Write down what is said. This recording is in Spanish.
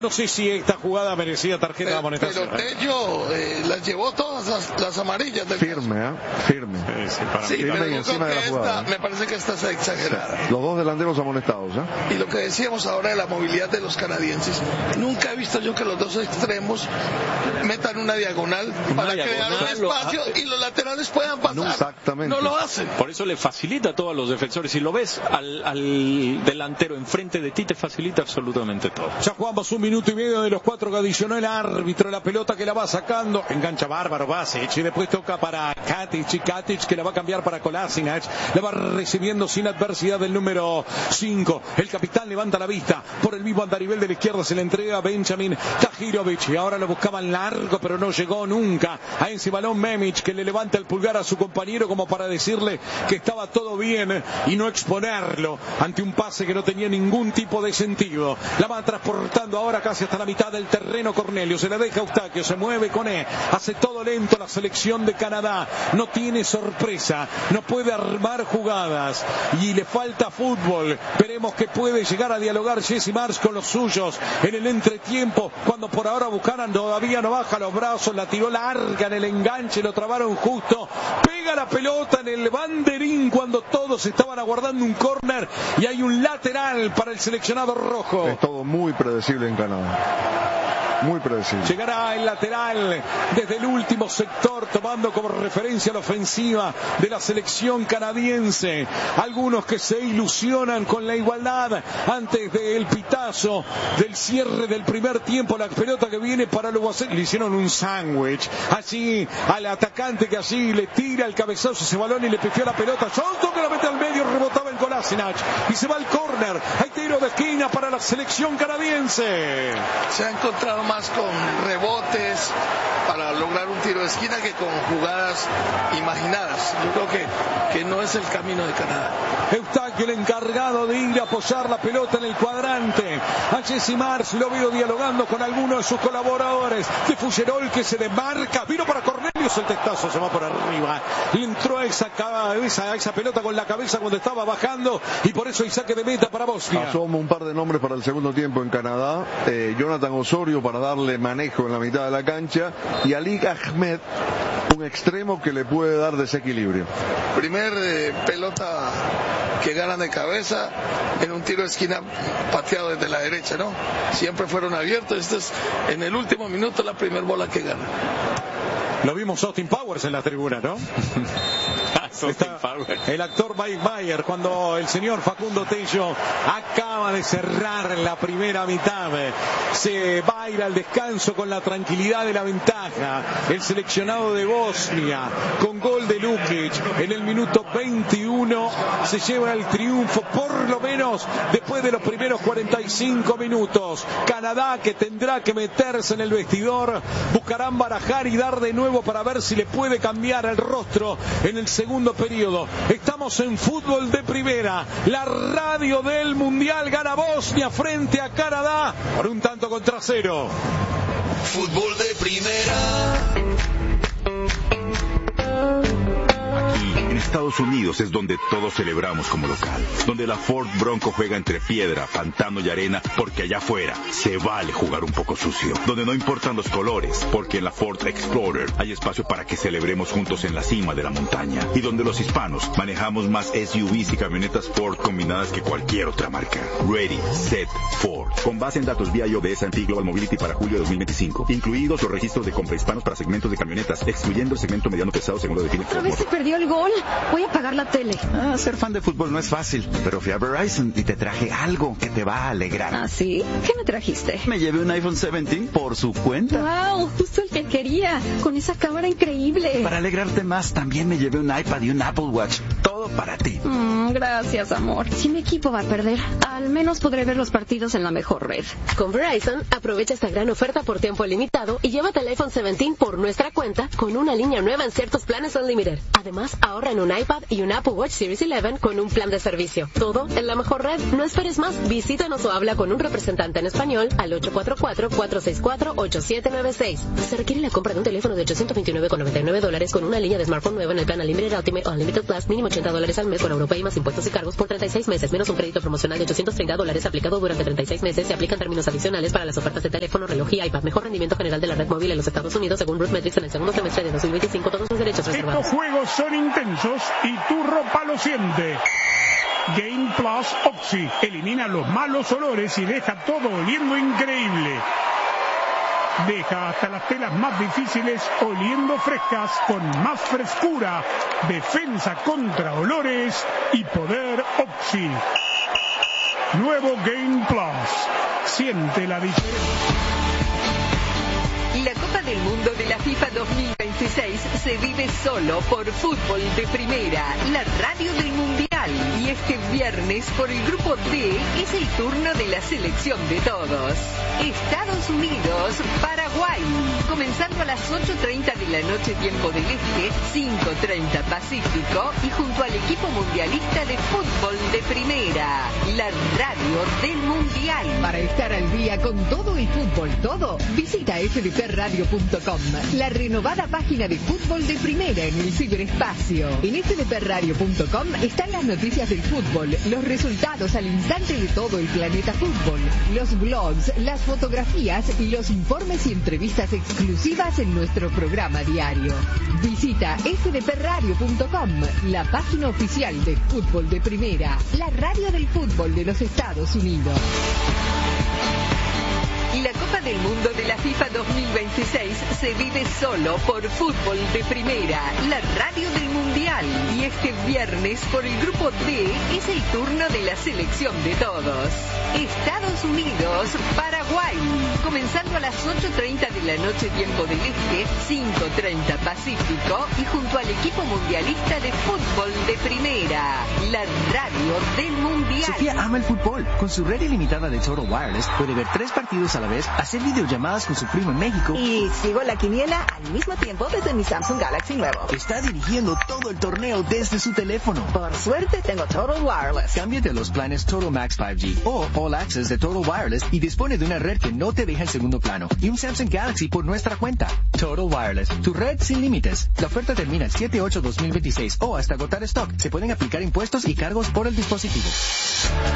No sé si esta jugada merecía tarjeta de amonestación. Pero Tello las llevó todas las amarillas del firme, firme. Sí, pero yo creo que esta, me parece que esta es exagerada. Sí. Los dos delanteros amonestados, Y lo que decíamos ahora de la movilidad de los canadienses, nunca he visto yo que los dos extremos metan una diagonal para crear un espacio y los laterales puedan pasar. No, exactamente. No lo hacen. Por eso le facilita a todos los defensores. Si lo ves al delantero enfrente de ti, te facilita absolutamente todo. Ya jugamos 1 minuto y medio de los 4 que adicionó el árbitro. La pelota que la va sacando, engancha bárbaro Basic y después toca para Katic, y Katic que la va a cambiar para Kolasinac. La va recibiendo sin adversidad del número 5. El capitán levanta la vista por el mismo andarivel de la izquierda, se le entrega a Benjamin Tahirovic y ahora lo buscaban largo pero no llegó nunca a ese balón. Memic que le levanta el pulgar a su compañero como para decirle que estaba todo bien y no exponerlo ante un pase que no tenía ningún tipo de sentido. La va transportando ahora casi hasta la mitad del terreno Cornelio, se la deja Eustaquio, se mueve con hace todo lento la selección de Canadá, no tiene sorpresa, no puede armar jugadas y le falta fútbol. Veremos que puede llegar a dialogar Jesse Marsch con los suyos en el entretiempo, cuando por ahora Buchanan todavía no baja los brazos, la tiró larga en el enganche, lo trabaron justo, pega la pelota en el banderín cuando todos estaban aguardando un córner y hay un lateral para el seleccionado rojo. Es todo muy predecible en Canadá. Muy predecible. Llegará el lateral desde el último sector, tomando como referencia la ofensiva de la selección canadiense. Algunos que se ilusionan con la igualdad antes del pitazo del cierre del primer tiempo. La pelota que viene para los le hicieron un sándwich allí al atacante que allí le tira el cabezazo ese balón y le pifió la pelota. Johnson que la mete al medio, rebotaba en Kolasinac y se va al córner. Hay tiro de esquina para la selección canadiense. Se ha encontrado más con rebotes para lograr un tiro de esquina que con jugadas imaginadas. Yo creo que no es el camino de Canadá. Eustaquio, el encargado de ir a apoyar la pelota en el cuadrante. A Jesse Marsch lo veo dialogando con algunos de sus colaboradores. De Fuggerol que se desmarca, vino para Cornelius, el testazo se va por arriba. Le entró a esa pelota con la cabeza cuando estaba bajando y por eso hay saque de meta para Bosnia. Asomo un par de nombres para el segundo tiempo en Canadá. Jonathan Osorio para darle manejo en la mitad de la cancha y Ali Ahmed, un extremo que le puede dar desequilibrio. Primer pelota que ganan de cabeza en un tiro de esquina pateado desde la derecha, ¿no? Siempre fueron abiertos. Esta es en el último minuto la primer bola que gana. Lo vimos Austin Powers en la tribuna, ¿no? Está el actor Mike Mayer cuando el señor Facundo Tello acaba de cerrar la primera mitad. Se va a ir al descanso con la tranquilidad de la ventaja. El seleccionado de Bosnia con gol de Lukic en el minuto 21 se lleva el triunfo, por lo menos después de los primeros 45 minutos. Canadá, que tendrá que meterse en el vestidor, buscarán barajar y dar de nuevo para ver si le puede cambiar el rostro en el segundo periodo. Estamos en Fútbol de Primera, la radio del Mundial. Gana Bosnia frente a Canadá por 1-0. Fútbol de Primera. En Estados Unidos es donde todos celebramos como local, donde la Ford Bronco juega entre piedra, pantano y arena, porque allá afuera se vale jugar un poco sucio, donde no importan los colores, porque en la Ford Explorer hay espacio para que celebremos juntos en la cima de la montaña, y donde los hispanos manejamos más SUVs y camionetas Ford combinadas que cualquier otra marca. Ready, Set, Ford. Con base en datos BIOD de S&P Global Mobility para julio de 2025, incluidos los registros de compra hispanos para segmentos de camionetas, excluyendo el segmento mediano pesado según lo define Ford. ¿Otra vez se perdió el gol? Voy a apagar la tele. Ser fan de fútbol no es fácil, pero fui a Verizon y te traje algo que te va a alegrar. ¿Ah, sí? ¿Qué me trajiste? Me llevé un iPhone 17 por su cuenta. ¡Wow! Justo el que quería, con esa cámara increíble. Para alegrarte más, también me llevé un iPad y un Apple Watch. Todo para ti. Gracias, amor. Si mi equipo va a perder, al menos podré ver los partidos en la mejor red. Con Verizon, aprovecha esta gran oferta por tiempo limitado y llévate el iPhone 17 por nuestra cuenta con una línea nueva en ciertos planes Unlimited. Además, ahorra en un iPad y un Apple Watch Series 11 con un plan de servicio. Todo en la mejor red. No esperes más. Visítanos o habla con un representante en español al 844-464-8796. Se requiere la compra de un teléfono de $829.99 con una línea de smartphone nueva en el plan Unlimited Ultimate o Unlimited Plus, mínimo $80 $150 al mes con Europay más impuestos y cargos por 36 meses, menos un crédito promocional de $830 aplicado durante 36 meses. Se aplican términos adicionales para las ofertas de teléfono, reloj y iPad. Mejor rendimiento general de la red móvil en los Estados Unidos según RootMetrics en el segundo semestre de 2025. Todos los derechos reservados. Estos juegos son intensos y tu ropa lo siente. Game Plus Oxy elimina los malos olores y deja todo oliendo increíble. Deja hasta las telas más difíciles oliendo frescas con más frescura, defensa contra olores y poder Oxy. Nuevo Game Plus. Siente la diferencia. La Copa del Mundo de la FIFA 2026 se vive solo por Fútbol de Primera, la radio del Mundial. Y este viernes, por el Grupo D, es el turno de la selección de todos. Estados Unidos, Paraguay. Comenzando a las 8:30 de la noche, tiempo del Este, 5:30 Pacífico, y junto al equipo mundialista de Fútbol de Primera, la radio del Mundial. Para estar al día con todo el fútbol, visita fdpradio.com, la renovada página de Fútbol de Primera en el ciberespacio. En fdpradio.com están las noticias del fútbol, los resultados al instante de todo el planeta fútbol, los blogs, las fotografías y los informes y entrevistas exclusivas en nuestro programa diario. Visita fdpradio.com, la página oficial de Fútbol de Primera, la radio del fútbol de los Estados Unidos. La Copa del Mundo de la FIFA 2026 se vive solo por Fútbol de Primera, la radio del Mundial. Y este viernes, por el Grupo D, es el turno de la selección de todos. Estados Unidos, Paraguay. Comenzando a las 8:30 de la noche, tiempo del Este, 5:30 Pacífico, y junto al equipo mundialista de Fútbol de Primera, la radio del Mundial. Sofía ama el fútbol. Con su red ilimitada de Total Wireless puede ver 3 partidos a la vez, hacer videollamadas con su primo en México. Y sigo la quiniela al mismo tiempo desde mi Samsung Galaxy nuevo. Está dirigiendo todo el torneo desde su teléfono. Por suerte tengo Total Wireless. Cámbiate a los planes Total Max 5G o All Access de Total Wireless y dispone de una red que no te deja en segundo plano y un Samsung Galaxy por nuestra cuenta. Total Wireless, tu red sin límites. La oferta termina el 7/8/2026 o hasta agotar stock. Se pueden aplicar impuestos y cargos por el dispositivo.